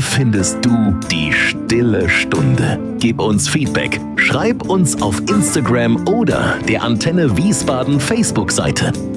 findest du die Stille Stunde. Gib uns Feedback, schreib uns auf Instagram oder der Antenne Wiesbaden Facebook-Seite.